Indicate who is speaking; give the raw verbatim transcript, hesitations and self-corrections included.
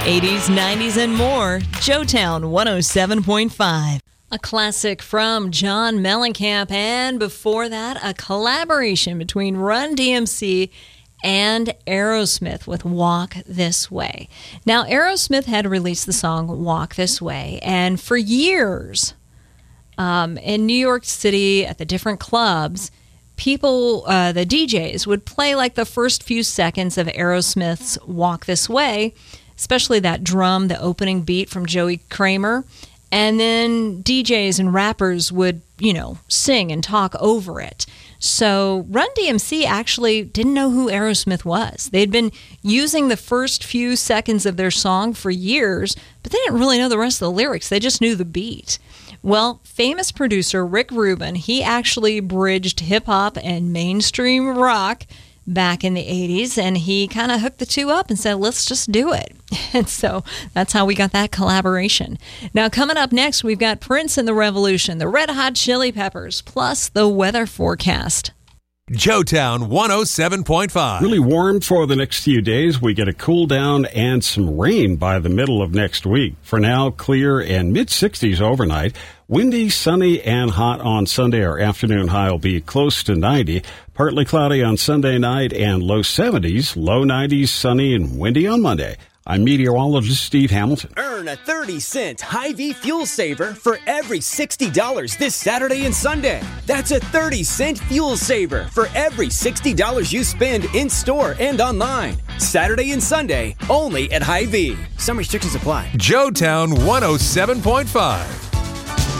Speaker 1: eighties, nineties, and more. Joetown one oh seven point five. A classic from John Mellencamp, and before that, a collaboration between Run D M C and Aerosmith with Walk This Way. Now, Aerosmith had released the song Walk This Way, and for years um, in New York City at the different clubs, people, uh, the D Js, would play like the first few seconds of Aerosmith's Walk This Way, especially that drum, the opening beat from Joey Kramer. And then D Js and rappers would, you know, sing and talk over it. So Run D M C actually didn't know who Aerosmith was. They'd been using the first few seconds of their song for years, but they didn't really know the rest of the lyrics. They just knew the beat. Well, famous producer Rick Rubin, he actually bridged hip-hop and mainstream rock back in the eighties, and he kind of hooked the two up and said, let's just do it. And so that's how we got that collaboration. Now, coming up next, we've got Prince and the Revolution, the Red Hot Chili Peppers, plus the weather forecast.
Speaker 2: Joetown one oh seven point five.
Speaker 3: Really warm for the next few days. We get a cool down and some rain by the middle of next week. For now, clear and mid sixties overnight. Windy, sunny, and hot on Sunday. Our afternoon high will be close to ninety. Partly cloudy on Sunday night and low seventies. Low nineties, sunny and windy on Monday. I'm meteorologist Steve Hamilton.
Speaker 4: Earn a thirty cent Hy-Vee fuel saver for every sixty dollars this Saturday and Sunday. That's a thirty cent fuel saver for every sixty dollars you spend in-store and online. Saturday and Sunday, only at Hy-Vee. Some restrictions apply.
Speaker 2: Joetown one oh seven point five.